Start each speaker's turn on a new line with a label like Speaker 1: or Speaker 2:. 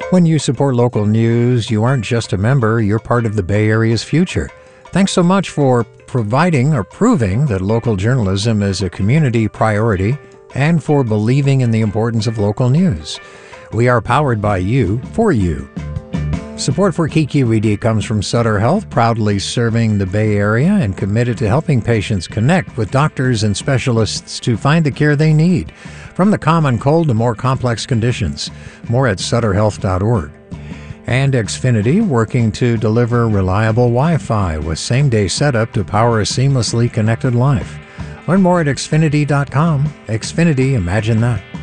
Speaker 1: When you support local news, you aren't just a member, you're part of the Bay Area's future. Thanks so much for providing or proving that local journalism is a community priority and for believing in the importance of local news. We are powered by you, for you. Support for KQED comes from Sutter Health, proudly serving the Bay Area and committed to helping patients connect with doctors and specialists to find the care they need, from the common cold to more complex conditions. More at sutterhealth.org. And Xfinity, working to deliver reliable Wi-Fi with same-day setup to power a seamlessly connected life. Learn more at xfinity.com. Xfinity, imagine that.